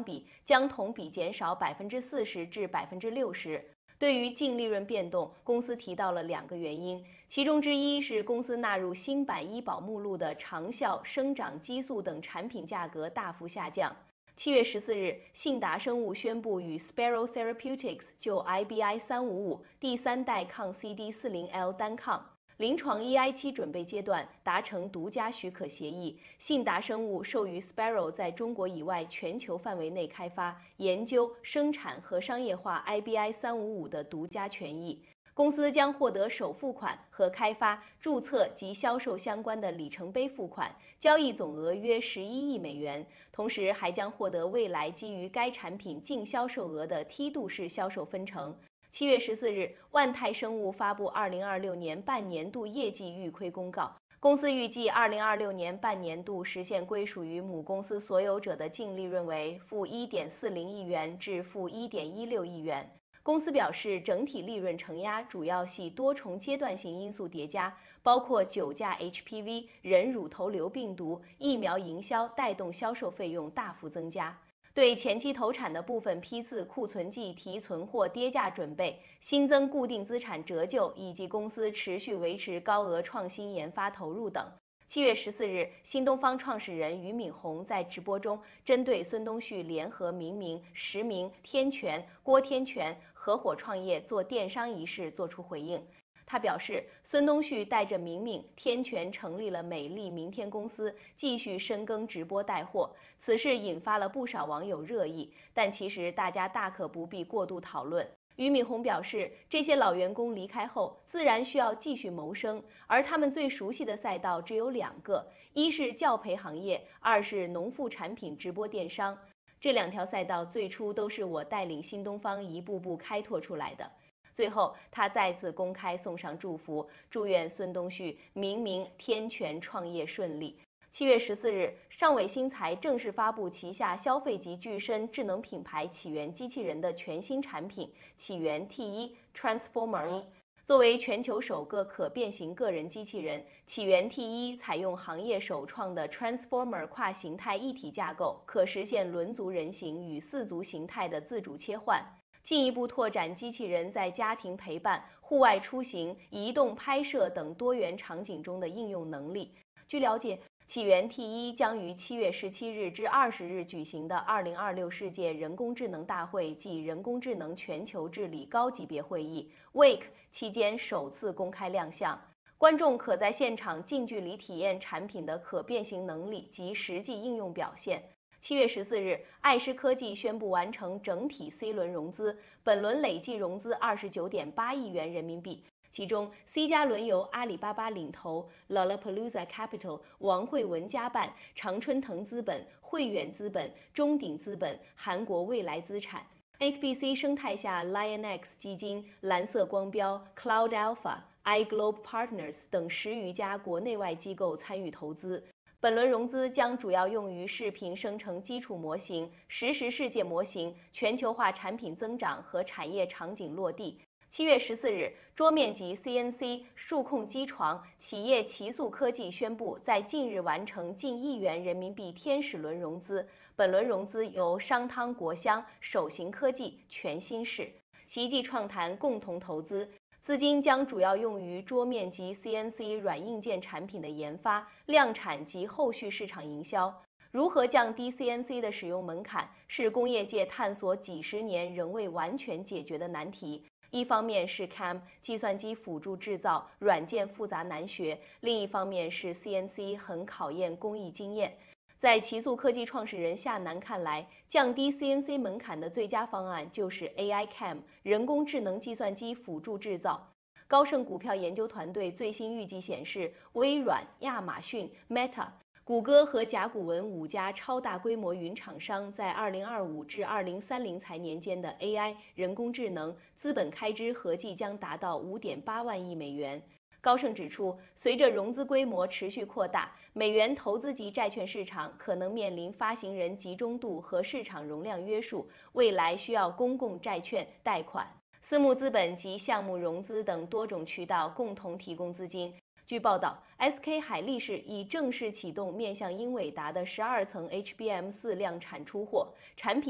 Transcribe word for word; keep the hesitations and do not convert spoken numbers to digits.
相比，将同比减少百分之四十至百分之六十。对于净利润变动，公司提到了两个原因，其中之一是公司纳入新版医保目录的长效生长激素等产品价格大幅下降。七月十四日，信达生物宣布与 Sparrow Therapeutics 就 I B I 三五五第三代抗 C D 四十 L 单抗临床 E I 期准备阶段达成独家许可协议，信达生物授予 Sparrow 在中国以外全球范围内开发、研究、生产和商业化 I B I 三五五的独家权益。公司将获得首付款和开发、注册及销售相关的里程碑付款，交易总额约十一亿美元，同时还将获得未来基于该产品净销售额的梯度式销售分成。七月十四日，万泰生物发布二零二六年半年度业绩预亏公告。公司预计二零二六年半年度实现归属于母公司所有者的净利润为负一点四零亿元至负一点一六亿元。公司表示，整体利润承压主要系多重阶段性因素叠加，包括酒驾 H P V、人乳头瘤病毒、疫苗营销带动销售费用大幅增加。对前期投产的部分批次库存计提存或跌价准备、新增固定资产折旧以及公司持续维持高额创新研发投入等。七月十四日，新东方创始人俞敏洪在直播中针对孙东旭联合明明、实名、天全、郭天全合伙创业做电商一事作出回应。他表示，孙东旭带着明明、天全成立了美丽明天公司，继续深耕直播带货。此事引发了不少网友热议，但其实大家大可不必过度讨论。俞敏洪表示，这些老员工离开后，自然需要继续谋生，而他们最熟悉的赛道只有两个，一是教培行业，二是农副产品直播电商。这两条赛道最初都是我带领新东方一步步开拓出来的。最后，他再次公开送上祝福，祝愿孙东旭、明明、天全创业顺利。七月十四日，上伟新材正式发布旗下消费级具身智能品牌起源机器人的全新产品起源 T 一 Transformer 一。作为全球首个可变形个人机器人，起源 T 一采用行业首创的 Transformer 跨形态一体架构，可实现轮足人形与四足形态的自主切换。进一步拓展机器人在家庭陪伴、户外出行、移动拍摄等多元场景中的应用能力。据了解，起源 T 一将于七月十七日至二十日举行的二零二六世界人工智能大会暨人工智能全球治理高级别会议 W A K 期间首次公开亮相。观众可在现场近距离体验产品的可变形能力及实际应用表现。七月十四日，爱思科技宣布完成整体 C 轮融资，本轮累计融资二十九点八亿元人民币，其中 C 加轮由阿里巴巴领投 ，Lollapalooza Capital、王慧文家办、常春藤资本、汇远资本、中鼎资本、韩国未来资产。H B C 生态下 ，LionX 基金、蓝色光标、Cloud Alpha、iGlobe Partners 等十余家国内外机构参与投资。本轮融资将主要用于视频生成基础模型、实时世界模型、全球化产品增长和产业场景落地。七月十四日，桌面级 C N C 数控机床企业奇速科技宣布，在近日完成近亿元人民币天使轮融资。本轮融资由商汤国香、首行科技、全新市、奇迹创谈共同投资。资金将主要用于桌面级 C N C 软硬件产品的研发、量产及后续市场营销。如何降低 C N C 的使用门槛，是工业界探索几十年仍未完全解决的难题。一方面是 C A M 计算机辅助制造软件复杂难学，另一方面是 C N C 很考验工艺经验。在奇速科技创始人夏楠看来，降低 C N C 门槛的最佳方案就是 A I C A M 人工智能计算机辅助制造。高盛股票研究团队最新预计显示，微软、亚马逊、Meta、谷歌和甲骨文五家超大规模云厂商在二零二五至二零三零财年间的 A I 人工智能资本开支合计将达到 五点八万亿美元。高盛指出，随着融资规模持续扩大，美元投资级债券市场可能面临发行人集中度和市场容量约束，未来需要公共债券、贷款、私募资本及项目融资等多种渠道共同提供资金。据报道 ，S K 海力士已正式启动面向英伟达的十二层 H B M 四量产出货，产品